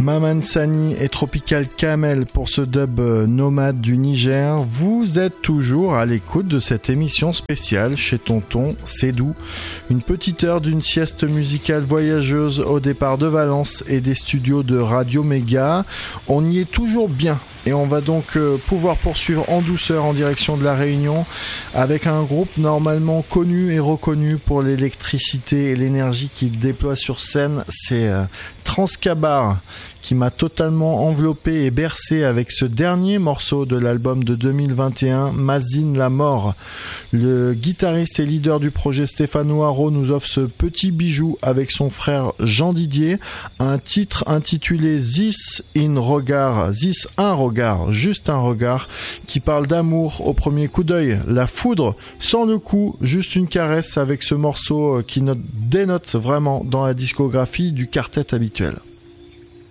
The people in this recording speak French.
Maman Sani et Tropical Camel pour ce dub nomade du Niger. Vous êtes toujours à l'écoute de cette émission spéciale chez Tonton C'est Doux. Une petite heure d'une sieste musicale voyageuse au départ de Valence et des studios de Radio Méga. On y est toujours bien et on va donc pouvoir poursuivre en douceur en direction de la Réunion avec un groupe normalement connu et reconnu pour l'électricité et l'énergie qu'il déploie sur scène. C'est Transcabar qui m'a totalement enveloppé et bercé avec ce dernier morceau de l'album de 2021, Mazine la mort. Le guitariste et leader du projet Stéphane Noiro nous offre ce petit bijou avec son frère Jean Didier, un titre intitulé This un regard, juste un regard, qui parle d'amour au premier coup d'œil, la foudre sans le coup, juste une caresse avec ce morceau qui dénote vraiment dans la discographie du quartet habituel.